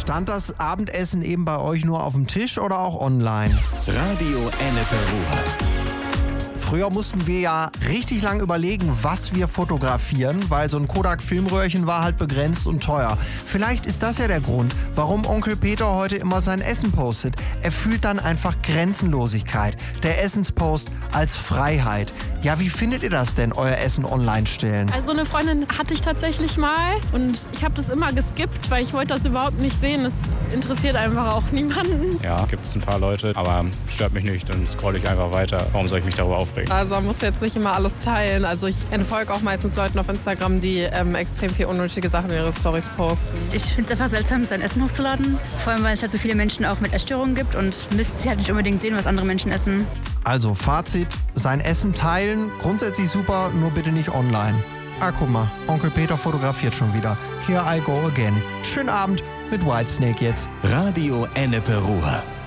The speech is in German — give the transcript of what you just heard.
Stand das Abendessen eben bei euch nur auf dem Tisch oder auch online? Radio Ennepe Ruhr. Früher mussten wir ja richtig lang überlegen, was wir fotografieren, weil so ein Kodak-Filmröhrchen war halt begrenzt und teuer. Vielleicht ist das ja der Grund, warum Onkel Peter heute immer sein Essen postet. Er fühlt dann einfach Grenzenlosigkeit. Der Essenspost als Freiheit. Ja, wie findet ihr das denn, euer Essen online stellen? Also eine Freundin hatte ich tatsächlich mal und ich habe das immer geskippt, weil ich wollte das überhaupt nicht sehen. Das interessiert einfach auch niemanden. Ja, gibt es ein paar Leute, aber stört mich nicht, dann scrolle ich einfach weiter. Warum soll ich mich darüber aufregen? Also man muss jetzt nicht immer alles teilen. Also ich entfolge auch meistens Leuten auf Instagram, die extrem viel unnötige Sachen in ihre Storys posten. Ich finde es einfach seltsam, sein Essen hochzuladen. Vor allem, weil es halt so viele Menschen auch mit Essstörungen gibt und müssten sie halt nicht unbedingt sehen, was andere Menschen essen. Also Fazit, sein Essen teilen, grundsätzlich super, nur bitte nicht online. Ah, guck mal, Onkel Peter fotografiert schon wieder. Here I go again. Schönen Abend mit Whitesnake jetzt. Radio Ennepe Ruhr.